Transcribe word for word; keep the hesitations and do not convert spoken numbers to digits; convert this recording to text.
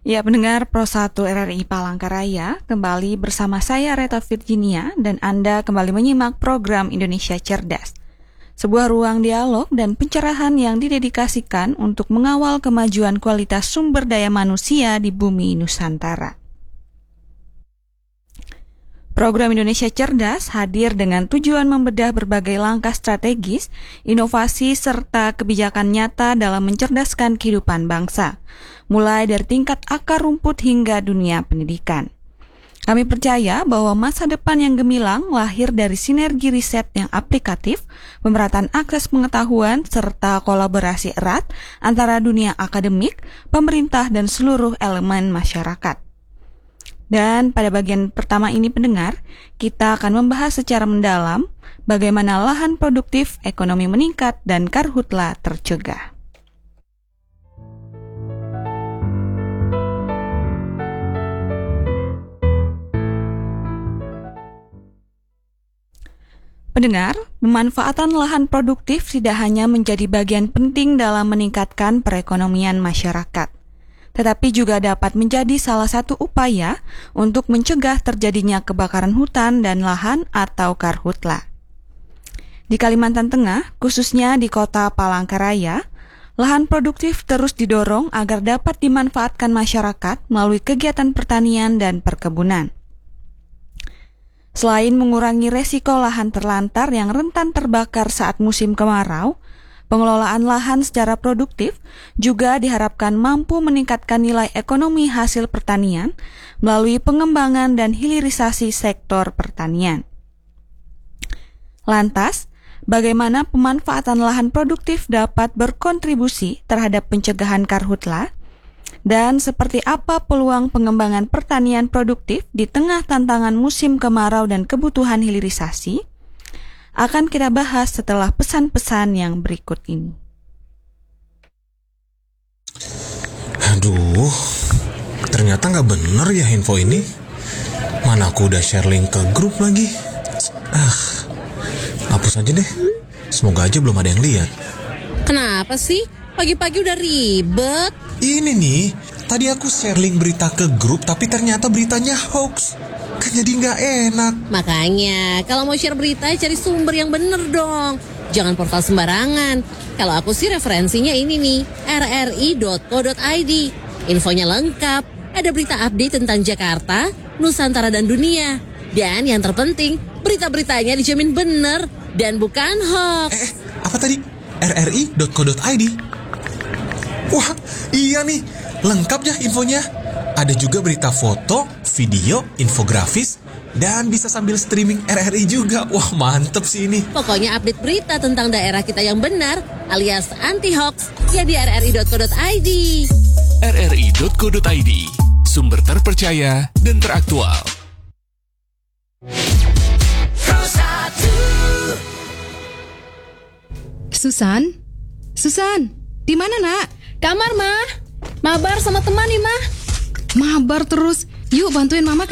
Ya, pendengar Pro satu R R I Palangkaraya, kembali bersama saya Reta Virginia dan Anda kembali menyimak program Indonesia Cerdas. Sebuah ruang dialog dan pencerahan yang didedikasikan untuk mengawal kemajuan kualitas sumber daya manusia di bumi Nusantara. Program Indonesia Cerdas hadir dengan tujuan membedah berbagai langkah strategis, inovasi, serta kebijakan nyata dalam mencerdaskan kehidupan bangsa, mulai dari tingkat akar rumput hingga dunia pendidikan. Kami percaya bahwa masa depan yang gemilang lahir dari sinergi riset yang aplikatif, pemerataan akses pengetahuan, serta kolaborasi erat antara dunia akademik, pemerintah, dan seluruh elemen masyarakat. Dan pada bagian pertama ini pendengar, kita akan membahas secara mendalam bagaimana lahan produktif, ekonomi meningkat, dan karhutla tercegah. Pendengar, pemanfaatan lahan produktif tidak hanya menjadi bagian penting dalam meningkatkan perekonomian masyarakat, tetapi juga dapat menjadi salah satu upaya untuk mencegah terjadinya kebakaran hutan dan lahan atau karhutla. Di Kalimantan Tengah, khususnya di kota Palangkaraya, lahan produktif terus didorong agar dapat dimanfaatkan masyarakat melalui kegiatan pertanian dan perkebunan. Selain mengurangi resiko lahan terlantar yang rentan terbakar saat musim kemarau, pengelolaan lahan secara produktif juga diharapkan mampu meningkatkan nilai ekonomi hasil pertanian melalui pengembangan dan hilirisasi sektor pertanian. Lantas, bagaimana pemanfaatan lahan produktif dapat berkontribusi terhadap pencegahan karhutla? Dan seperti apa peluang pengembangan pertanian produktif di tengah tantangan musim kemarau dan kebutuhan hilirisasi? Akan kita bahas setelah pesan-pesan yang berikut ini. Aduh, ternyata nggak bener ya info ini. Mana aku udah share link ke grup lagi. Ah, hapus aja deh. Semoga aja belum ada yang lihat. Kenapa sih? Pagi-pagi udah ribet. Ini nih, tadi aku share link berita ke grup, tapi ternyata beritanya hoax. Kan jadi nggak enak. Makanya, kalau mau share berita, cari sumber yang bener dong. Jangan portal sembarangan. Kalau aku sih referensinya ini nih, r r i dot co dot i d. Infonya lengkap, ada berita update tentang Jakarta, Nusantara, dan dunia. Dan yang terpenting, berita-beritanya dijamin bener dan bukan hoax. Eh, apa tadi? r r i dot co dot i d. Wah, iya nih, lengkap ya infonya. Ada juga berita foto, video, infografis, dan bisa sambil streaming R R I juga. Wah, mantep sih ini. Pokoknya update berita tentang daerah kita yang benar, alias anti-hoax, ya di r r i dot co dot i d. r r i dot co dot i d, sumber terpercaya dan teraktual. Susan? Susan, di mana nak? Kamar, Ma. Mabar sama teman nih, Ma. Mabar terus. Yuk bantuin mama